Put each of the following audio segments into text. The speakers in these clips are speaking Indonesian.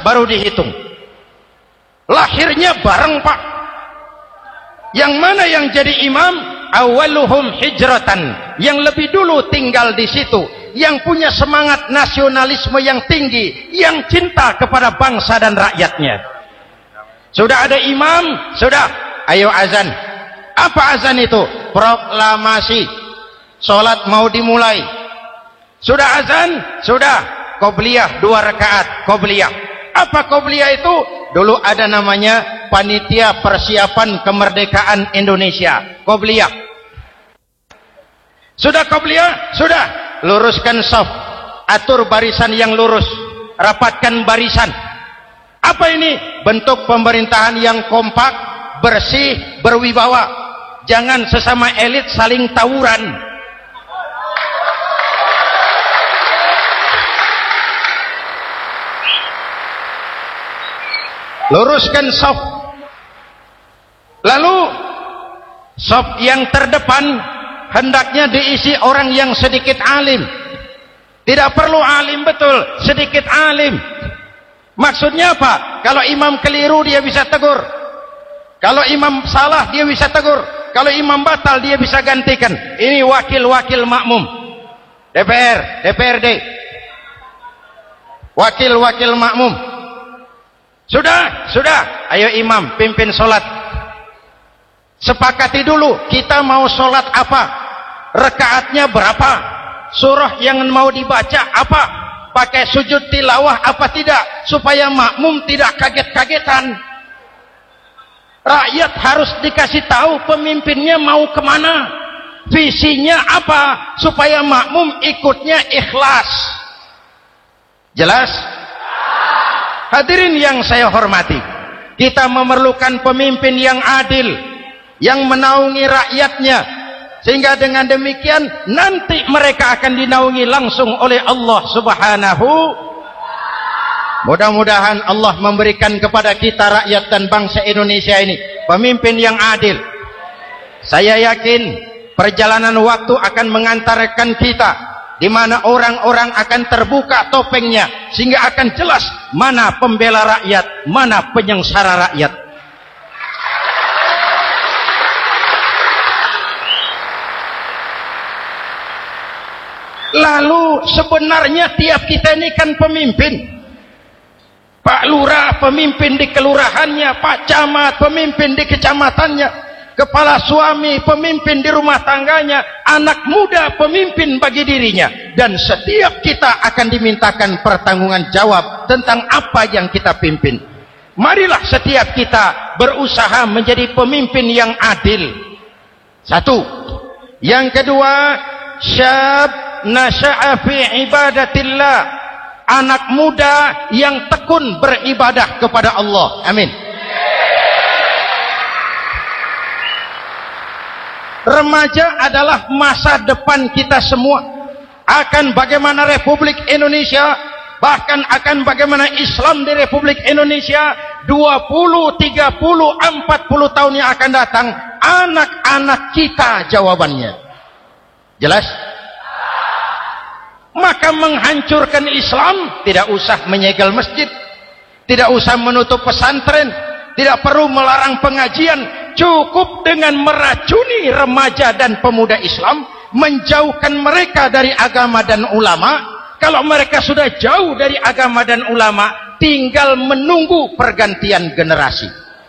baru dihitung. Lahirnya bareng Pak. Yang mana yang jadi imam? Awaluhum hijratan, yang lebih dulu tinggal di situ, yang punya semangat nasionalisme yang tinggi, yang cinta kepada bangsa dan rakyatnya. Sudah ada imam, sudah, ayo azan. Apa azan itu? Proklamasi. Salat mau dimulai. Sudah azan, sudah. Qobliyah 2 rakaat, qobliyah. Apa qobliyah itu? Dulu ada namanya Panitia Persiapan Kemerdekaan Indonesia, qobliyah. Sudah qobliyah, sudah. Luruskan shaf, atur barisan yang lurus, rapatkan barisan. Apa ini? Bentuk pemerintahan yang kompak, bersih, berwibawa. Jangan sesama elit saling tawuran. Luruskan shaf. Lalu shaf yang terdepan hendaknya diisi orang yang sedikit alim. Tidak perlu alim betul, sedikit alim. Maksudnya apa? Kalau imam keliru dia bisa tegur. Kalau imam salah dia bisa tegur. Kalau imam batal dia bisa gantikan. Ini wakil-wakil makmum. DPR, DPRD. Wakil-wakil makmum. Sudah, sudah. Ayo imam pimpin sholat. Sepakati dulu kita mau sholat apa, rakaatnya berapa, surah yang mau dibaca apa, pakai sujud tilawah apa tidak, supaya makmum tidak kaget-kagetan. Rakyat harus dikasih tahu pemimpinnya mau kemana, visinya apa, supaya makmum ikutnya ikhlas. Jelas? Hadirin yang saya hormati, kita memerlukan pemimpin yang adil, yang menaungi rakyatnya, sehingga dengan demikian nanti mereka akan dinaungi langsung oleh Allah Subhanahu. Mudah-mudahan Allah memberikan kepada kita rakyat dan bangsa Indonesia ini pemimpin yang adil. Saya yakin perjalanan waktu akan mengantarkan kita di mana orang-orang akan terbuka topengnya, sehingga akan jelas mana pembela rakyat, mana penyengsara rakyat. Lalu sebenarnya tiap kita ini kan pemimpin. Pak Lurah pemimpin di kelurahannya, Pak Camat pemimpin di kecamatannya, kepala suami pemimpin di rumah tangganya, anak muda pemimpin bagi dirinya. Dan setiap kita akan dimintakan pertanggungan jawab tentang apa yang kita pimpin. Marilah setiap kita berusaha menjadi pemimpin yang adil. Satu. Yang kedua, syab nasya'a fi ibadatillah, anak muda yang tekun beribadah kepada Allah. Amin. Remaja adalah masa depan kita semua. Akan bagaimana Republik Indonesia, bahkan akan bagaimana Islam di Republik Indonesia 20, 30, 40 tahun yang akan datang, anak-anak kita jawabannya. Jelas? Maka menghancurkan Islam tidak usah menyegel masjid, tidak usah menutup pesantren, tidak perlu melarang pengajian, cukup dengan meracuni remaja dan pemuda Islam, menjauhkan mereka dari agama dan ulama. Kalau mereka sudah jauh dari agama dan ulama, tinggal menunggu pergantian generasi.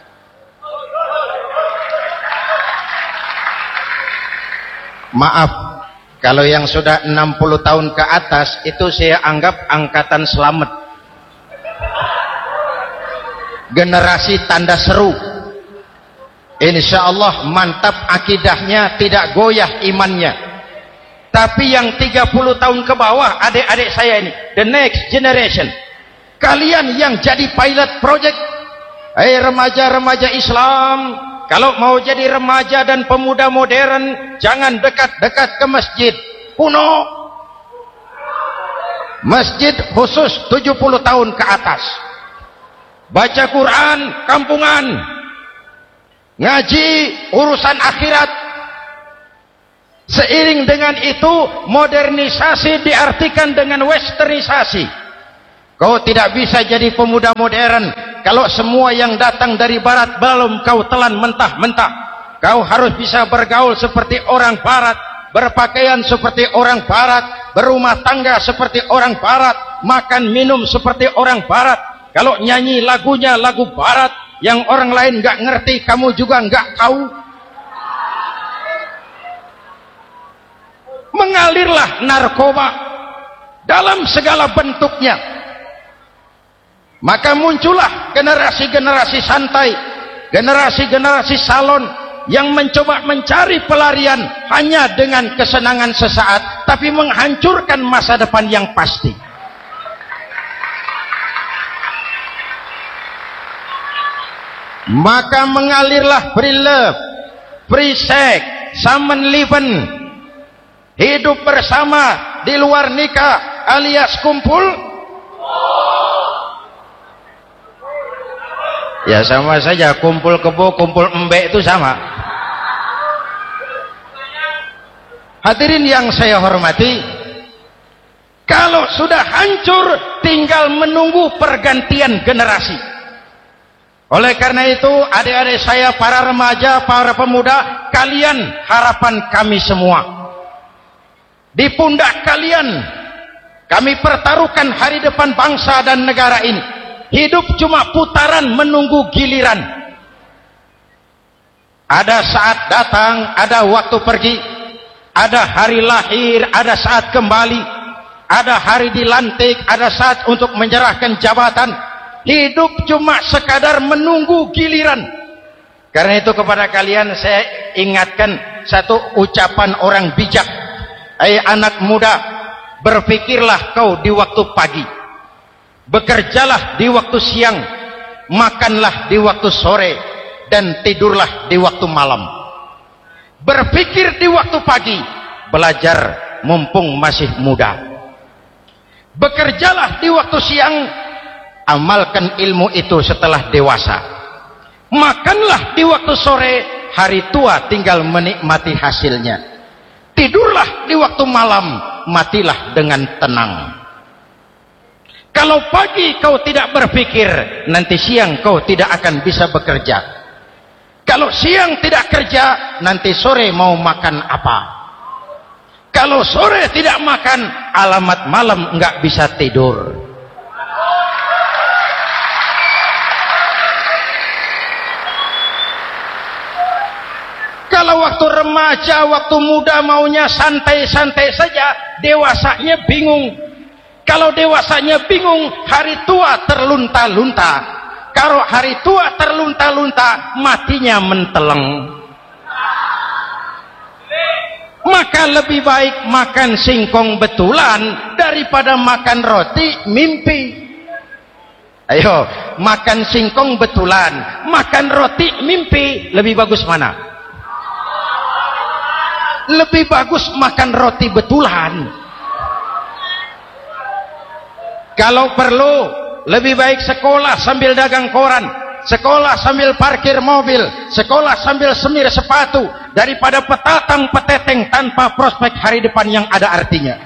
Maaf, kalau yang sudah 60 tahun ke atas itu saya anggap angkatan selamat, generasi tanda seru. Insya Allah mantap akidahnya, tidak goyah imannya. Tapi yang 30 tahun ke bawah, adik-adik saya ini, the next generation, kalian yang jadi pilot project. Remaja-remaja Islam, kalau mau jadi remaja dan pemuda modern, jangan dekat-dekat ke masjid kuno. Masjid khusus 70 tahun ke atas. Baca Quran kampungan, ngaji urusan akhirat. Seiring dengan itu, modernisasi diartikan dengan westernisasi. Kau tidak bisa jadi pemuda modern kalau semua yang datang dari barat belum kau telan mentah-mentah. Kau harus bisa bergaul seperti orang barat, berpakaian seperti orang barat, berumah tangga seperti orang barat, makan minum seperti orang barat. Kalau nyanyi lagunya lagu barat yang orang lain nggak ngerti, kamu juga nggak tahu. Mengalirlah narkoba dalam segala bentuknya. Maka muncullah generasi-generasi santai, generasi-generasi salon yang mencoba mencari pelarian hanya dengan kesenangan sesaat, tapi menghancurkan masa depan yang pasti. Maka mengalirlah free love, free sex, Samenleben, hidup bersama di luar nikah alias kumpul. Ya sama saja, kumpul kebo, kumpul embek itu sama. Hadirin yang saya hormati, kalau sudah hancur tinggal menunggu pergantian generasi. Oleh karena itu adik-adik saya, para remaja, para pemuda, kalian harapan kami semua. Di pundak kalian kami pertaruhkan hari depan bangsa dan negara ini. Hidup cuma putaran menunggu giliran. Ada saat datang, ada waktu pergi, ada hari lahir, ada saat kembali, ada hari dilantik, ada saat untuk menyerahkan jabatan. Hidup cuma sekadar menunggu giliran. Karena itu kepada kalian saya ingatkan satu ucapan orang bijak. Hai anak muda, berpikirlah kau di waktu pagi, bekerjalah di waktu siang, makanlah di waktu sore, dan tidurlah di waktu malam. Berpikir di waktu pagi, belajar mumpung masih muda. Bekerjalah di waktu siang, amalkan ilmu itu setelah dewasa. Makanlah di waktu sore, hari tua tinggal menikmati hasilnya. Tidurlah di waktu malam, matilah dengan tenang. Kalau pagi kau tidak berpikir, nanti siang kau tidak akan bisa bekerja. Kalau siang tidak kerja, nanti sore mau makan apa? Kalau sore tidak makan, alamat malam nggak bisa tidur. Kalau waktu remaja, waktu muda maunya santai-santai saja, dewasanya bingung. Kalau dewasanya bingung, hari tua terlunta-lunta. Kalau hari tua terlunta-lunta, matinya menteleng. Maka lebih baik makan singkong betulan daripada makan roti mimpi. Ayo, makan singkong betulan, makan roti mimpi, lebih bagus mana? Lebih bagus makan roti betulan. Kalau perlu, lebih baik sekolah sambil dagang koran, sekolah sambil parkir mobil, sekolah sambil semir sepatu, daripada petatang peteteng tanpa prospek hari depan yang ada artinya.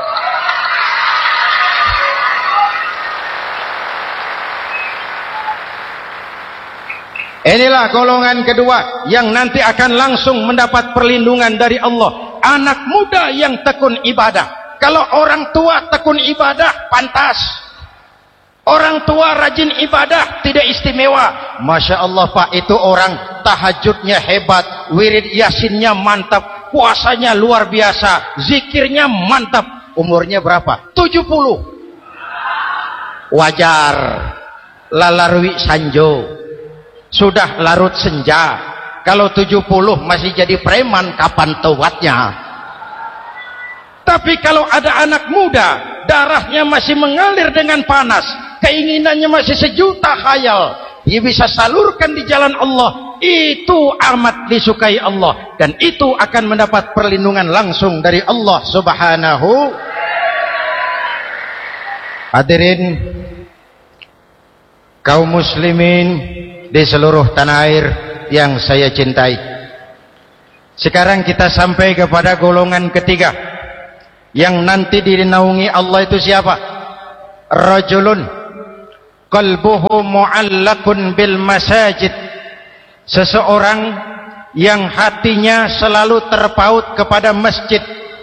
Inilah golongan kedua yang nanti akan langsung mendapat perlindungan dari Allah. Anak muda yang tekun ibadah. Kalau orang tua tekun ibadah, pantas. Orang tua rajin ibadah, tidak istimewa. Masya Allah Pak, itu orang tahajudnya hebat, wirid yasinnya mantap, puasanya luar biasa, zikirnya mantap. Umurnya berapa? 70. Wajar. Lalarwi sanjo. Sudah larut senja. Kalau 70 masih jadi preman, kapan tobatnya? Tapi kalau ada anak muda, darahnya masih mengalir dengan panas, keinginannya masih sejuta khayal, dia bisa salurkan di jalan Allah, itu amat disukai Allah, dan itu akan mendapat perlindungan langsung dari Allah Subhanahu. Hadirin kaum muslimin di seluruh tanah air yang saya cintai, sekarang kita sampai kepada golongan ketiga yang nanti dinaungi Allah. Itu siapa? rajulun qalbuhu mu'allakun bil masajid, seseorang yang hatinya selalu terpaut kepada masjid.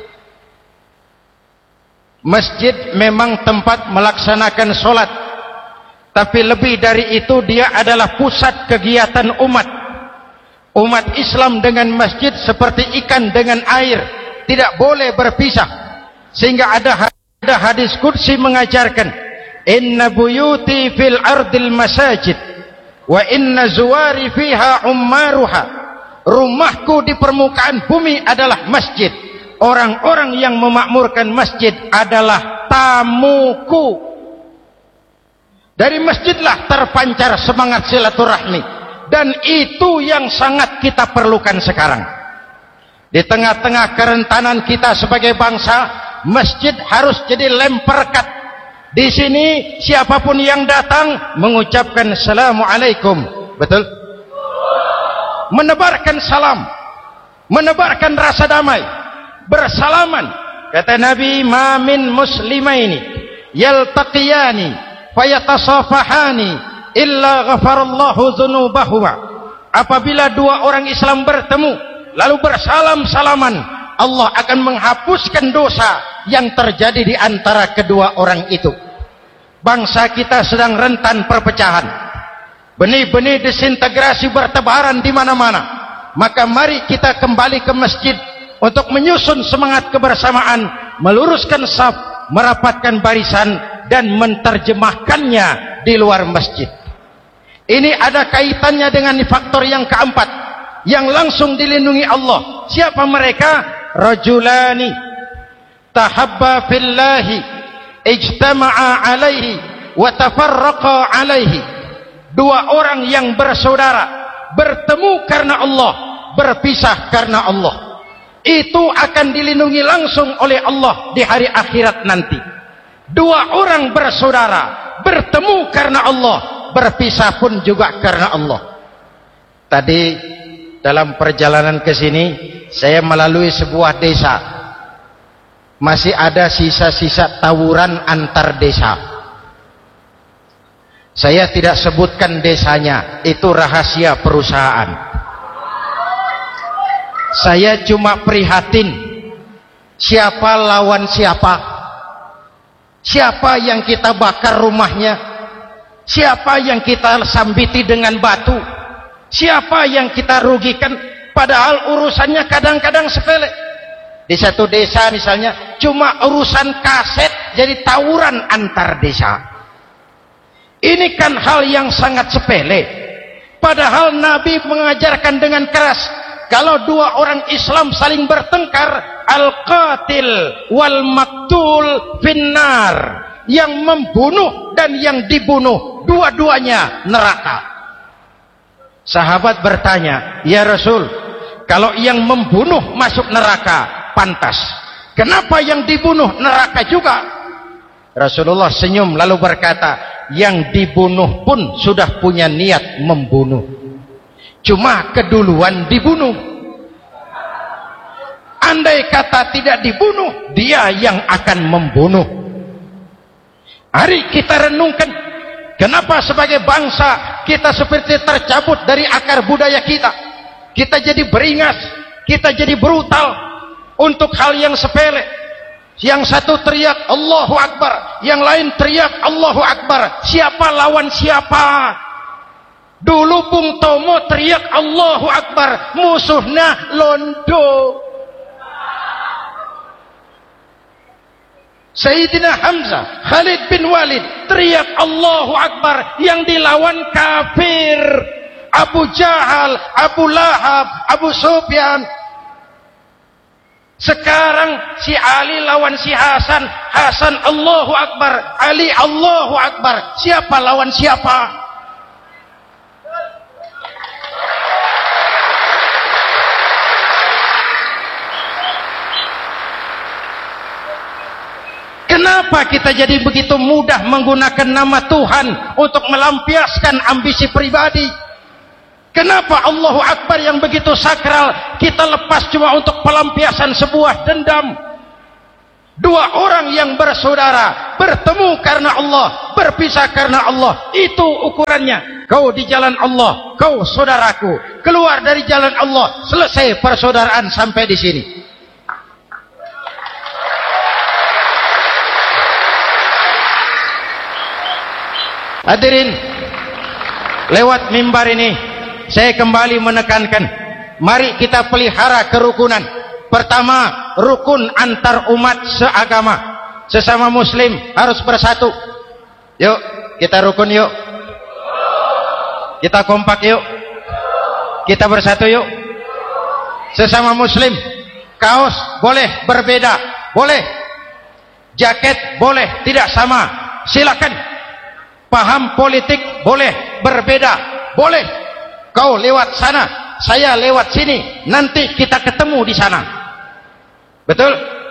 Masjid memang tempat melaksanakan sholat, tapi lebih dari itu dia adalah pusat kegiatan umat. Umat Islam dengan masjid seperti ikan dengan air, tidak boleh berpisah. Sehingga ada hadis qudsi mengajarkan, inna buyuti fil ardil masajid wa inna zuwari fiha ummaruha. Rumahku di permukaan bumi adalah masjid, orang-orang yang memakmurkan masjid adalah tamuku. Dari masjidlah terpancar semangat silaturahmi, dan itu yang sangat kita perlukan sekarang. Di tengah-tengah kerentanan kita sebagai bangsa, masjid harus jadi lem perekat. Di sini siapapun yang datang mengucapkan assalamualaikum, betul? Menebarkan salam, menebarkan rasa damai, bersalaman. Kata Nabi, ma min muslimaini yaltaqiyani fayatasafahani illa ghafarallahu dzunubahuma. Apabila dua orang Islam bertemu lalu bersalam-salaman, Allah akan menghapuskan dosa yang terjadi di antara kedua orang itu. Bangsa kita sedang rentan perpecahan. Benih-benih disintegrasi bertebaran di mana-mana. Maka mari kita kembali ke masjid untuk menyusun semangat kebersamaan, meluruskan saf, merapatkan barisan, dan menerjemahkannya di luar masjid. Ini ada kaitannya dengan faktor yang keempat yang langsung dilindungi Allah. Siapa mereka? Rajulani tahabba fillahi ijtama'a alaihi wa tafarraqa alaihi. Dua orang yang bersaudara, bertemu karena Allah, berpisah karena Allah. Itu akan dilindungi langsung oleh Allah di hari akhirat nanti. Dua orang bersaudara, bertemu karena Allah, berpisah pun juga karena Allah. Tadi dalam perjalanan ke sini, saya melalui sebuah desa. Masih ada sisa-sisa tawuran antar desa. Saya tidak sebutkan desanya, itu rahasia perusahaan. Saya cuma prihatin, siapa lawan siapa, siapa yang kita bakar rumahnya, siapa yang kita sambiti dengan batu, siapa yang kita rugikan, padahal urusannya kadang-kadang sepele. Di satu desa misalnya cuma urusan kaset jadi tawuran antar desa. Ini kan hal yang sangat sepele. Padahal Nabi mengajarkan dengan keras, kalau dua orang Islam saling bertengkar, al-qatil wal maktul finnar. Yang membunuh dan yang dibunuh, dua-duanya neraka. Sahabat bertanya, ya Rasul, kalau yang membunuh masuk neraka, pantas. Kenapa yang dibunuh neraka juga? Rasulullah senyum lalu berkata, yang dibunuh pun sudah punya niat membunuh, cuma keduluan dibunuh. Andai kata tidak dibunuh, dia yang akan membunuh. Mari kita renungkan, kenapa sebagai bangsa kita seperti tercabut dari akar budaya kita. Kita jadi beringas, kita jadi brutal untuk hal yang sepele. Yang satu teriak Allahu Akbar, yang lain teriak Allahu Akbar. Siapa lawan siapa? Dulu Bung Tomo teriak Allahu Akbar, musuhnya londo. Sayyidina Hamzah, Khalid bin Walid teriak Allahu Akbar, yang dilawan kafir. Abu Jahal, Abu Lahab, Abu Sufyan. Sekarang si Ali lawan si Hasan, Hasan Allahu Akbar, Ali Allahu Akbar. Siapa lawan siapa? Kenapa kita jadi begitu mudah menggunakan nama Tuhan untuk melampiaskan ambisi pribadi? Kenapa Allahu Akbar yang begitu sakral kita lepas cuma untuk pelampiasan sebuah dendam? Dua orang yang bersaudara bertemu karena Allah, berpisah karena Allah, itu ukurannya. Kau di jalan Allah, kau saudaraku. Keluar dari jalan Allah, selesai persaudaraan sampai di sini. Hadirin, lewat mimbar ini saya kembali menekankan, mari kita pelihara kerukunan. Pertama, rukun antar umat seagama, sesama muslim harus bersatu. Yuk kita rukun, yuk kita kompak, yuk kita bersatu, yuk. Sesama muslim, kaos boleh berbeda, boleh, jaket boleh tidak sama, silakan. Paham politik boleh berbeda, boleh. Kau lewat sana, saya lewat sini, nanti kita ketemu di sana. Betul?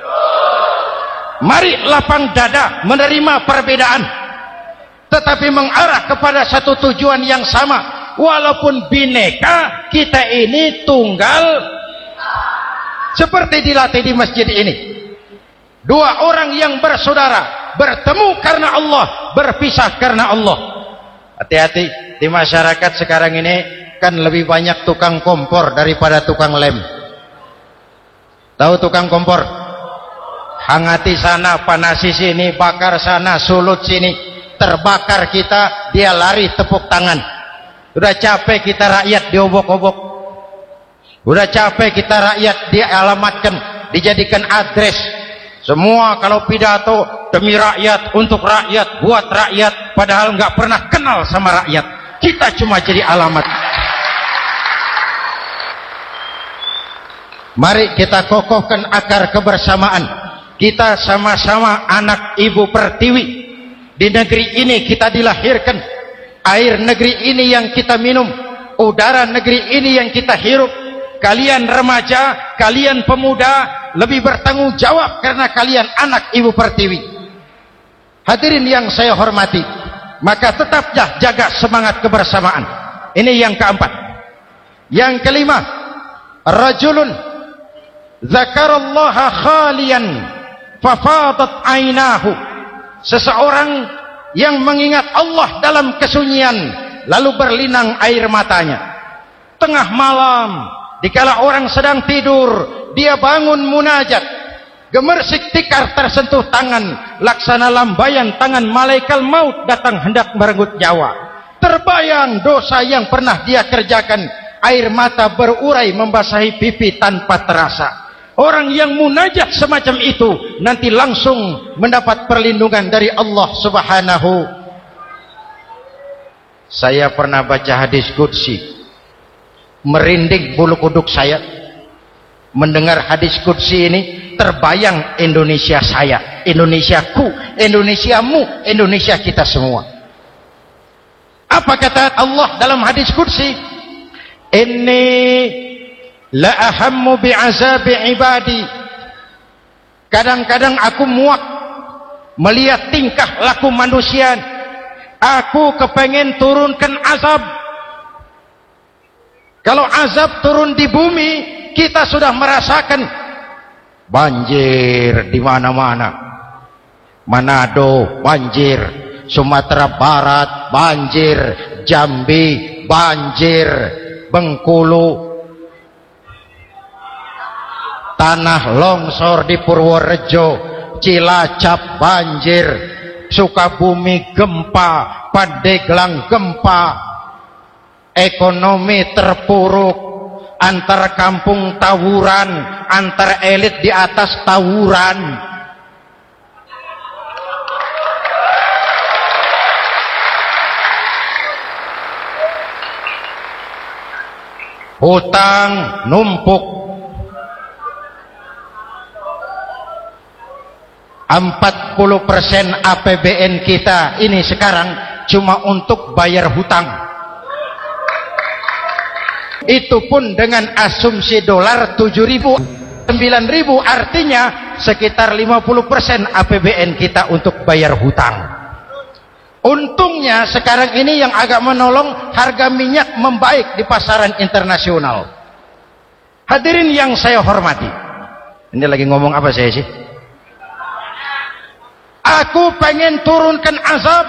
Mari lapang dada menerima perbedaan, tetapi mengarah kepada satu tujuan yang sama. Walaupun bineka, kita ini tunggal, seperti dilatih di masjid ini. Dua orang yang bersaudara bertemu karena Allah, berpisah karena Allah. Hati-hati, di masyarakat sekarang ini kan lebih banyak tukang kompor daripada tukang lem. Tahu tukang kompor? Hangati sana, panasi sini, bakar sana, sulut sini. Terbakar kita, dia lari tepuk tangan. Udah capek kita rakyat diobok-obok. Udah capek kita rakyat dialamatkan, dijadikan address. Semua kalau pidato demi rakyat, untuk rakyat, buat rakyat, padahal nggak pernah kenal sama rakyat. Kita cuma jadi alamat. Mari kita kokohkan akar kebersamaan. Kita sama-sama anak Ibu Pertiwi. Di negeri ini kita dilahirkan. Air negeri ini yang kita minum, udara negeri ini yang kita hirup. Kalian remaja, kalian pemuda lebih bertanggung jawab karena kalian anak Ibu Pertiwi. Hadirin yang saya hormati, maka tetaplah jaga semangat kebersamaan. Ini yang keempat. Yang kelima, rajulun zakarallaha khalian fafadat ainahu. Seseorang yang mengingat Allah dalam kesunyian, lalu berlinang air matanya. Tengah malam, dikala orang sedang tidur, dia bangun munajat, gemersik tikar tersentuh tangan, laksana lambaian tangan malaikat maut datang hendak merenggut nyawa. Terbayang dosa yang pernah dia kerjakan, air mata berurai membasahi pipi tanpa terasa. Orang yang munajat semacam itu nanti langsung mendapat perlindungan dari Allah Subhanahu. Saya pernah baca hadis qudsi, merinding bulu kuduk saya mendengar hadis qudsi ini. Terbayang Indonesia saya, Indonesiaku, Indonesiamu, Indonesia kita semua. Apa kata Allah dalam hadis qudsi? Inni la ahammu bi'azabi ibadi. Kadang-kadang aku muak melihat tingkah laku manusia. Aku kepengen turunkan azab. Kalau azab turun di bumi, kita sudah merasakan banjir di mana-mana. Manado banjir, Sumatera Barat banjir, Jambi banjir, Bengkulu, tanah longsor di Purworejo, Cilacap banjir, Sukabumi gempa, Pandeglang gempa, ekonomi terpuruk, antar kampung tawuran, antar elit di atas tawuran. Hutang numpuk. 40% APBN kita ini sekarang cuma untuk bayar hutang. Itu pun dengan asumsi dolar 7.000, 9.000, artinya sekitar 50% APBN kita untuk bayar hutang. Untungnya sekarang ini yang agak menolong, harga minyak membaik di pasaran internasional. Hadirin yang saya hormati, ini lagi ngomong apa saya sih? Aku pengen turunkan azab,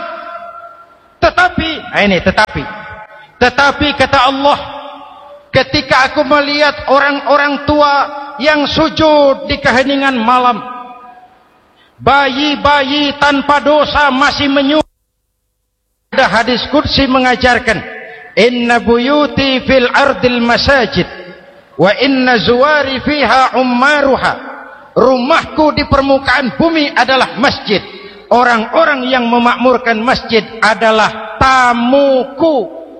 tetapi kata Allah, ketika aku melihat orang-orang tua yang sujud di keheningan malam, bayi-bayi tanpa dosa masih menyujud. Ada hadis qudsi mengajarkan, inna buyuti fil ardil masajid wa inna zuwari fiha ummaruha. Rumahku di permukaan bumi adalah masjid. Orang-orang yang memakmurkan masjid adalah tamuku.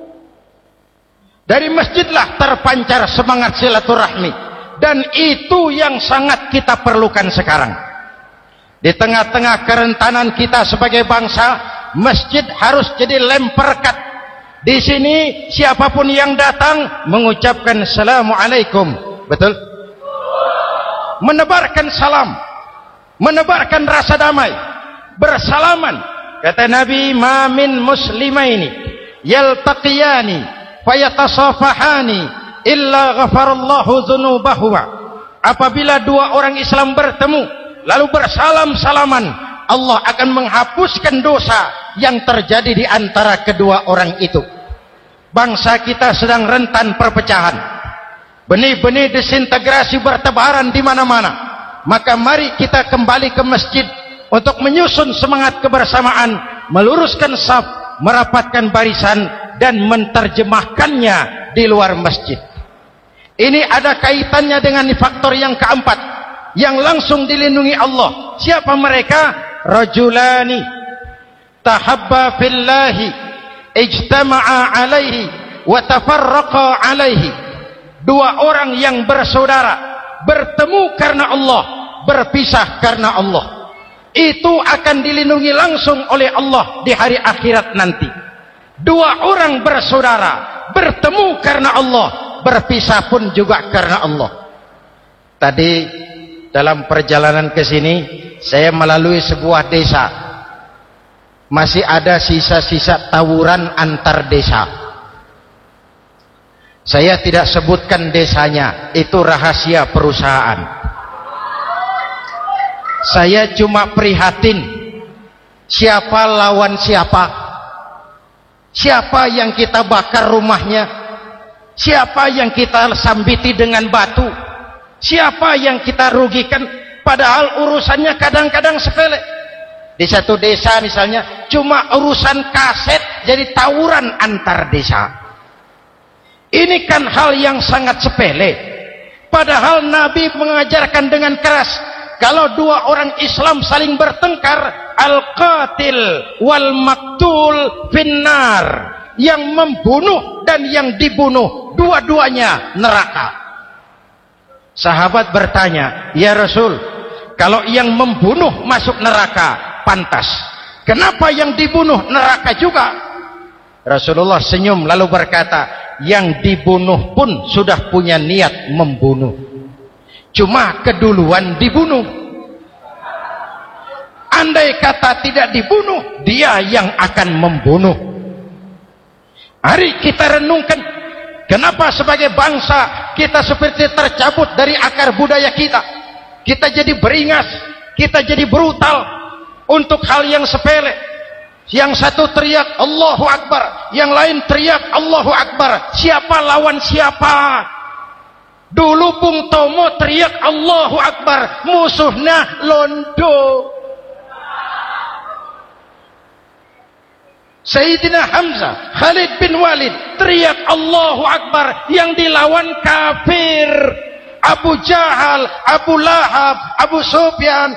Dari masjidlah terpancar semangat silaturahmi. Dan itu yang sangat kita perlukan sekarang. Di tengah-tengah kerentanan kita sebagai bangsa, masjid harus jadi lem perekat. Di sini siapapun yang datang mengucapkan assalamualaikum. Betul? Menebarkan salam, menebarkan rasa damai, bersalaman. Kata Nabi, ma min muslimaini yaltaqiyani fayatasafahani illa ghafarallahu dzunubahuma. Apabila dua orang Islam bertemu lalu bersalam-salaman, Allah akan menghapuskan dosa yang terjadi di antara kedua orang itu. Bangsa kita sedang rentan perpecahan. Benih-benih disintegrasi bertebaran di mana-mana. Maka mari kita kembali ke masjid untuk menyusun semangat kebersamaan, meluruskan saf, merapatkan barisan, dan menerjemahkannya di luar masjid. Ini ada kaitannya dengan faktor yang keempat, yang langsung dilindungi Allah. Siapa mereka? Rajulani tahabba fillahi ijtama'a alaihi wa tafarraqa alaihi. Dua orang yang bersaudara, bertemu karena Allah, berpisah karena Allah. Itu akan dilindungi langsung oleh Allah di hari akhirat nanti. Dua orang bersaudara, bertemu karena Allah, berpisah pun juga karena Allah. Tadi dalam perjalanan ke sini, saya melalui sebuah desa. Masih ada sisa-sisa tawuran antar desa. Saya tidak sebutkan desanya, itu rahasia perusahaan. Saya cuma prihatin, siapa lawan siapa, siapa yang kita bakar rumahnya, siapa yang kita sambiti dengan batu, siapa yang kita rugikan, padahal urusannya kadang-kadang sepele. Di satu desa misalnya, cuma urusan kaset jadi tawuran antar desa. Ini kan hal yang sangat sepele. Padahal Nabi mengajarkan dengan keras, kalau dua orang Islam saling bertengkar, al-qatil wal maktul finnar. Yang membunuh dan yang dibunuh, dua-duanya neraka. Sahabat bertanya, ya Rasul, kalau yang membunuh masuk neraka, pantas. Kenapa yang dibunuh neraka juga? Rasulullah senyum lalu berkata, yang dibunuh pun sudah punya niat membunuh, cuma keduluan dibunuh. Andai kata tidak dibunuh, dia yang akan membunuh. Mari kita renungkan, kenapa sebagai bangsa kita seperti tercabut dari akar budaya kita. Kita jadi beringas, kita jadi brutal untuk hal yang sepele. Yang satu teriak Allahu Akbar, yang lain teriak Allahu Akbar. Siapa lawan siapa? Dulu Bung Tomo teriak Allahu Akbar, musuhnya londo. Sayyidina Hamzah, Khalid bin Walid teriak Allahu Akbar, yang dilawan kafir. Abu Jahal, Abu Lahab, Abu Sufyan.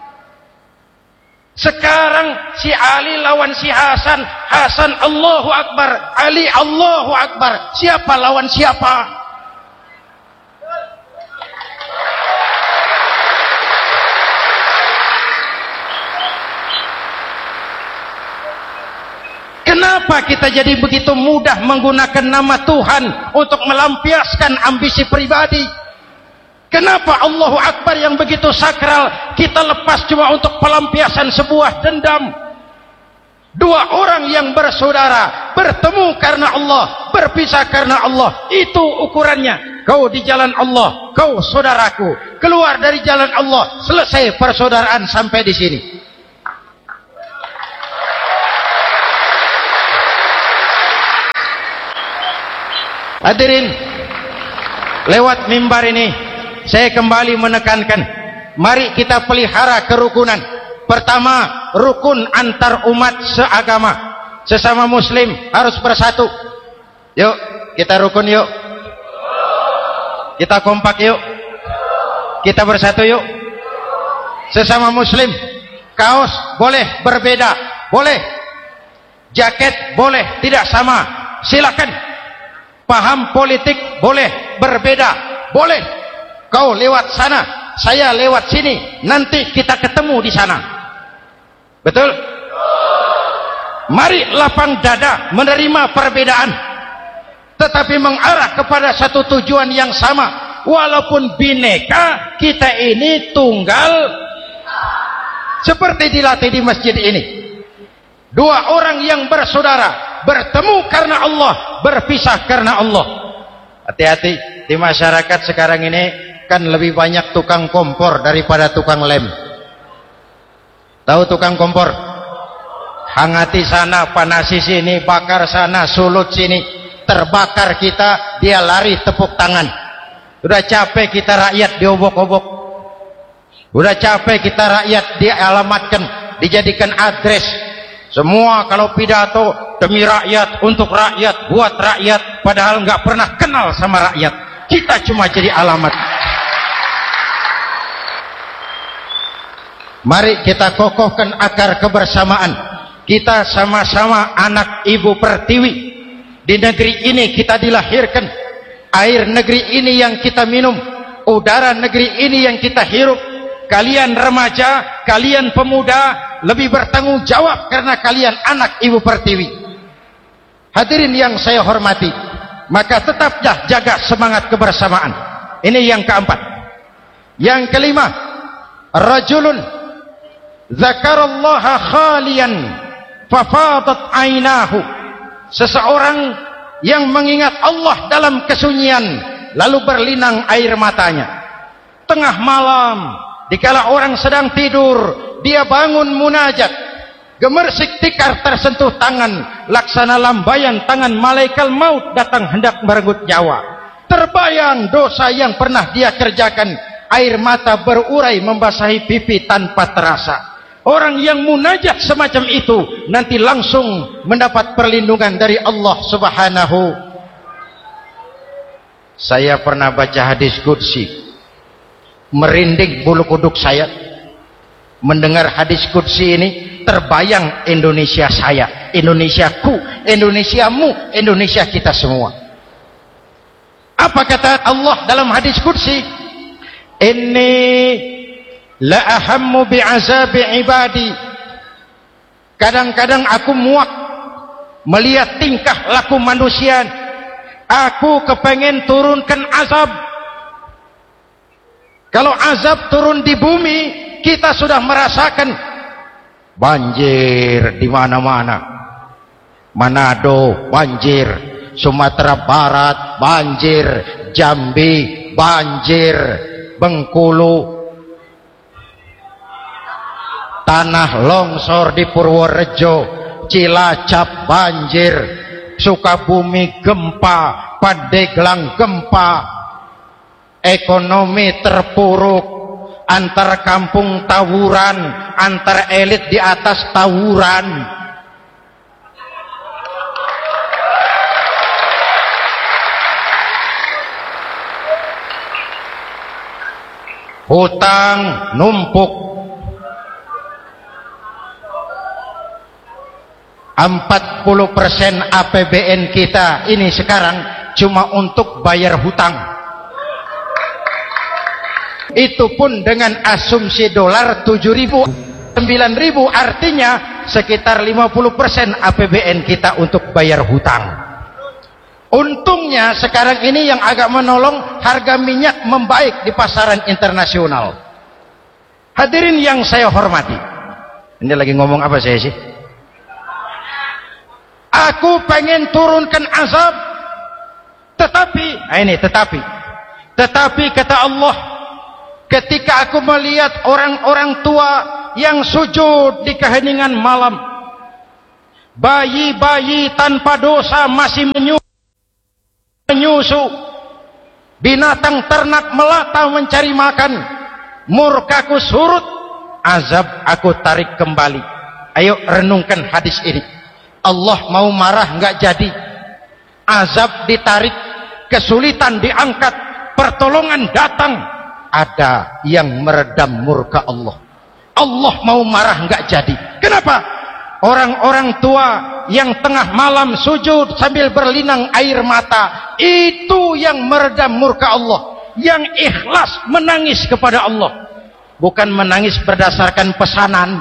Sekarang si Ali lawan si Hasan, Hasan Allahu Akbar, Ali Allahu Akbar. Siapa lawan siapa? Kenapa kita jadi begitu mudah menggunakan nama Tuhan untuk melampiaskan ambisi pribadi? Kenapa Allahu Akbar yang begitu sakral kita lepas cuma untuk pelampiasan sebuah dendam? Dua orang yang bersaudara, bertemu karena Allah, berpisah karena Allah. Itu ukurannya. Kau di jalan Allah, kau saudaraku. Keluar dari jalan Allah, selesai persaudaraan sampai di sini. Hadirin, lewat mimbar ini saya kembali menekankan, mari kita pelihara kerukunan. Pertama, rukun antar umat seagama, sesama muslim harus bersatu. Yuk kita rukun, yuk kita kompak, yuk kita bersatu, yuk. Sesama muslim, kaos boleh berbeda, boleh, jaket boleh tidak sama, silakan. Paham politik boleh berbeda, boleh. Kau lewat sana, saya lewat sini, nanti kita ketemu di sana. Betul? Mari lapang dada menerima perbedaan, tetapi mengarah kepada satu tujuan yang sama. Walaupun bineka, kita ini tunggal. Seperti dilatih di masjid ini, dua orang yang bersaudara bertemu karena Allah, berpisah karena Allah. Hati-hati, di masyarakat sekarang ini kan lebih banyak tukang kompor daripada tukang lem. Tahu tukang kompor? Hangati sana, panasi sini, bakar sana, sulut sini, terbakar kita, dia lari tepuk tangan. Udah capek kita rakyat diobok-obok, udah capek kita rakyat dialamatkan, dijadikan address. Semua kalau pidato demi rakyat, untuk rakyat, buat rakyat, padahal nggak pernah kenal sama rakyat. Kita cuma jadi alamat. Mari kita kokohkan akar kebersamaan. Kita sama-sama anak Ibu Pertiwi. Di negeri ini kita dilahirkan. Air negeri ini yang kita minum, udara negeri ini yang kita hirup. Kalian remaja, kalian pemuda lebih bertanggung jawab karena kalian anak Ibu Pertiwi. Hadirin yang saya hormati, maka tetaplah jaga semangat kebersamaan. Ini yang keempat. Yang kelima, rajulun zakarallaha khalian fafadat ainahu. Seseorang yang mengingat Allah dalam kesunyian lalu berlinang air matanya. Tengah malam, dikala orang sedang tidur, dia bangun munajat, gemersik tikar tersentuh tangan, laksana lambaian tangan malaikat maut datang hendak merenggut nyawa. Terbayang dosa yang pernah dia kerjakan, air mata berurai membasahi pipi tanpa terasa. Orang yang munajat semacam itu nanti langsung mendapat perlindungan dari Allah Subhanahu. Saya pernah baca hadis qudsi, merinding bulu kuduk saya mendengar hadis qudsi ini. Terbayang Indonesia saya, Indonesiaku, Indonesiamu, Indonesia kita semua. Apa kata Allah dalam hadis qudsi? Inni la ahammu bi'azabi ibadi. Kadang-kadang aku muak melihat tingkah laku manusia. Aku kepengen turunkan azab. Kalau azab turun di bumi, kita sudah merasakan banjir di mana-mana. Manado banjir, Sumatera Barat banjir, Jambi banjir, Bengkulu, tanah longsor di Purworejo, Cilacap banjir, Sukabumi gempa, Pandeglang gempa, ekonomi terpuruk, antar kampung tawuran, antar elit di atas tawuran. Hutang numpuk. 40% APBN kita ini sekarang cuma untuk bayar hutang. Itu pun dengan asumsi dolar 7.000, 9.000, artinya sekitar 50% APBN kita untuk bayar hutang. Untungnya sekarang ini yang agak menolong, harga minyak membaik di pasaran internasional. Hadirin yang saya hormati, ini lagi ngomong apa saya sih? Aku pengen turunkan azab, tetapi kata Allah, ketika aku melihat orang-orang tua yang sujud di keheningan malam, bayi-bayi tanpa dosa masih menyujud menyusu, binatang ternak melata mencari makan, murkaku surut, azab aku tarik kembali. Ayo renungkan hadis ini. Allah mau marah nggak jadi, azab ditarik, kesulitan diangkat, pertolongan datang, ada yang meredam murka Allah. Allah mau marah nggak jadi. Kenapa? Orang-orang tua yang tengah malam sujud sambil berlinang air mata, itu yang meredam murka Allah, yang ikhlas menangis kepada Allah, bukan menangis berdasarkan pesanan.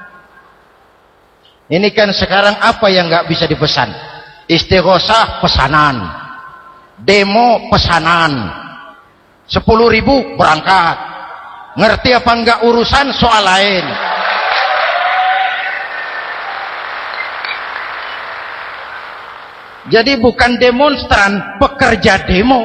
Ini kan sekarang apa yang nggak bisa dipesan? Istighosah pesanan, demo pesanan, 10.000 berangkat. Ngerti apa enggak urusan soal lain. Jadi bukan demonstran, pekerja demo.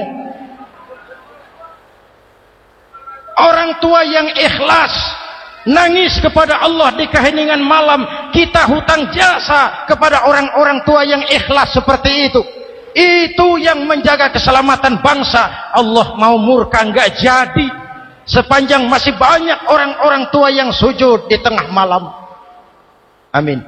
Orang tua yang ikhlas nangis kepada Allah di keheningan malam, kita hutang jasa kepada orang-orang tua yang ikhlas seperti itu. Itu yang menjaga keselamatan bangsa. Allah mau murka enggak jadi, sepanjang masih banyak orang-orang tua yang sujud di tengah malam. Amin.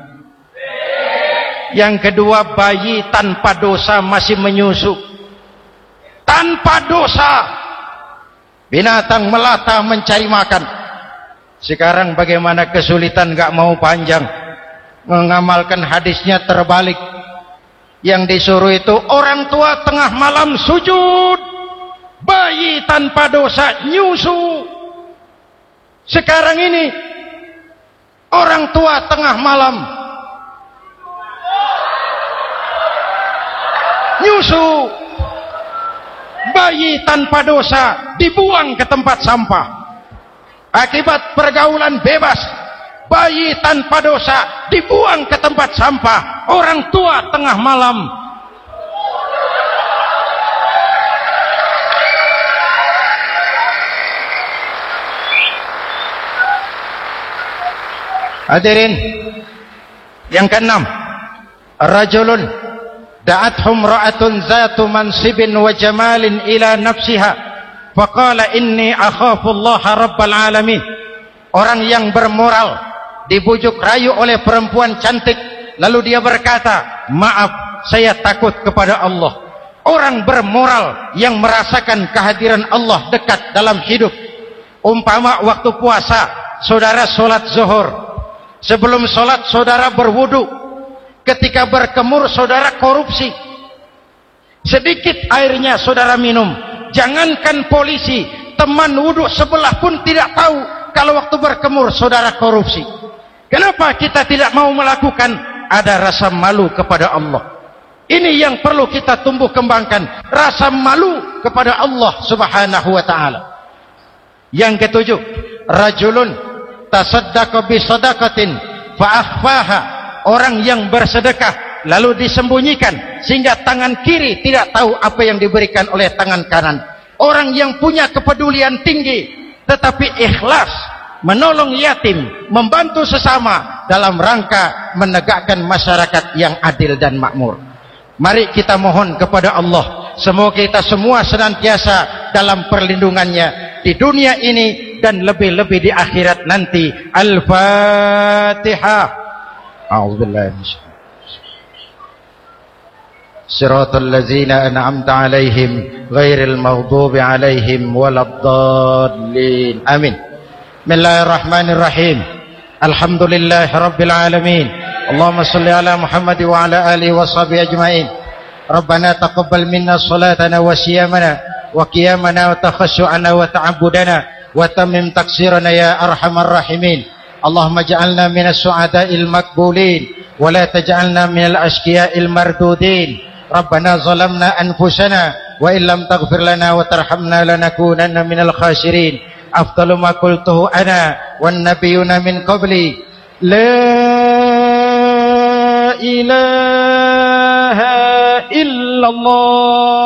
Yang kedua, bayi tanpa dosa masih menyusu, tanpa dosa, binatang melata mencari makan. Sekarang bagaimana kesulitan gak mau panjang, mengamalkan hadisnya terbalik. Yang disuruh itu orang tua tengah malam sujud, bayi tanpa dosa nyusu. Sekarang ini orang tua tengah malam nyusu, bayi tanpa dosa dibuang ke tempat sampah. Akibat pergaulan bebas, bayi tanpa dosa dibuang ke tempat sampah. Orang tua tengah malam hadirin. Yang keenam, rajulun da'athum ra'atun zatu mansibin wa jamalin ila nafsiha faqala inni akhafu Allah rabbal alamin. Orang yang bermoral dibujuk rayu oleh perempuan cantik, lalu dia berkata, maaf, saya takut kepada Allah. Orang bermoral yang merasakan kehadiran Allah dekat dalam hidup. Umpama waktu puasa, saudara sholat zuhur, sebelum sholat saudara berwudu, ketika berkemur saudara korupsi, sedikit airnya saudara minum. Jangankan polisi, teman wudu sebelah pun tidak tahu kalau waktu berkemur saudara korupsi. Kenapa kita tidak mau melakukan? Ada rasa malu kepada Allah. Ini yang perlu kita tumbuh kembangkan, rasa malu kepada Allah subhanahu wa ta'ala. Yang ketujuh, rajulun tasaddaqa bi sadaqatin fa akhfaha. Orang yang bersedekah lalu disembunyikan sehingga tangan kiri tidak tahu apa yang diberikan oleh tangan kanan. Orang yang punya kepedulian tinggi tetapi ikhlas menolong yatim, membantu sesama dalam rangka menegakkan masyarakat yang adil dan makmur. Mari kita mohon kepada Allah, semoga kita semua senantiasa dalam perlindungannya di dunia ini dan lebih-lebih di akhirat nanti. Al-Fatihah. A'udzubillahi minasyaitonir rajim. Shiratal ladzina an'amta 'alaihim ghairil maghdubi 'alaihim waladdallin. Amin. Bismillahirrahmanirrahim. Alhamdulillahirabbil alamin. Allahumma shalli ala Muhammad wa ala alihi washabihi ajmain. Rabbana taqabbal minna salatana wa siyamana wa qiyamana wa takhashu'ana wa ta'abbudana wa tammim taksirana ya arhamar rahimin. Allahumma ja'alna minas su'ada'il makbulin wa la taj'alna minal ashqiya'il mardudin. Rabbana zalamna anfusana wa illam taghfir lana wa tarhamna lanakunanna minal khasirin. Afdalu ma qultuhu ana wan nabiyuna min qabli la ilaha illallah